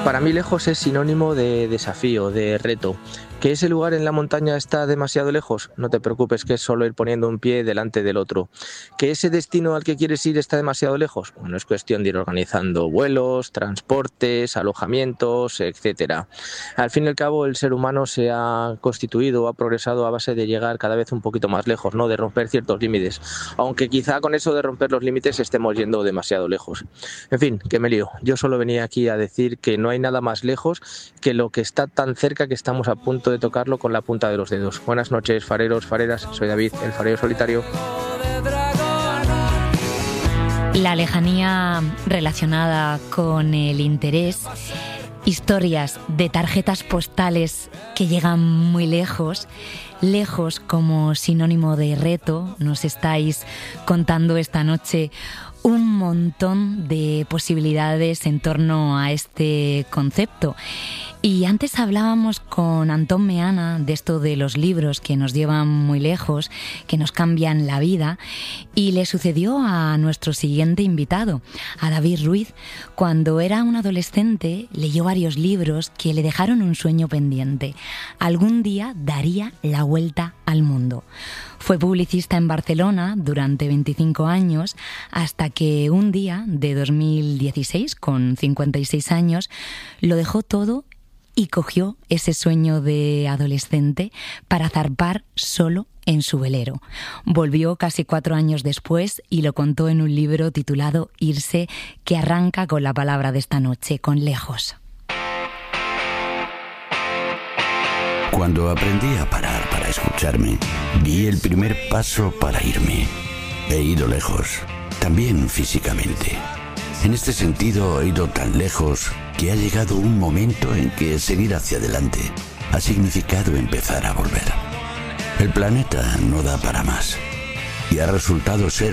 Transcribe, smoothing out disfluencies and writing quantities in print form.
Para mí lejos es sinónimo de desafío, de reto. ¿Que ese lugar en la montaña está demasiado lejos? No te preocupes, que es solo ir poniendo un pie delante del otro. ¿Que ese destino al que quieres ir está demasiado lejos? Bueno, es cuestión de ir organizando vuelos, transportes, alojamientos, etcétera. Al fin y al cabo, el ser humano se ha constituido, ha progresado a base de llegar cada vez un poquito más lejos, ¿no? De romper ciertos límites. Aunque quizá con eso de romper los límites estemos yendo demasiado lejos. En fin, que me lío. Yo solo venía aquí a decir que no hay nada más lejos que lo que está tan cerca que estamos a punto de tocarlo con la punta de los dedos. Buenas noches, fareros, fareras. Soy David, el farero solitario. La lejanía relacionada con el interés, historias de tarjetas postales que llegan muy lejos, lejos como sinónimo de reto. Nos estáis contando esta noche un montón de posibilidades en torno a este concepto. Y antes hablábamos con Antón Meana de esto de los libros que nos llevan muy lejos, que nos cambian la vida, y le sucedió a nuestro siguiente invitado, a David Ruiz. Cuando era un adolescente leyó varios libros que le dejaron un sueño pendiente. Algún día daría la vuelta al mundo. Fue publicista en Barcelona durante 25 años hasta que un día de 2016, con 56 años, lo dejó todo y cogió ese sueño de adolescente para zarpar solo en su velero. Volvió casi 4 años después y lo contó en un libro titulado Irse, que arranca con la palabra de esta noche, con lejos. Cuando aprendí a parar para escucharme, di el primer paso para irme. He ido lejos, también físicamente. En este sentido he ido tan lejos que ha llegado un momento en que seguir hacia adelante ha significado empezar a volver. El planeta no da para más y ha resultado ser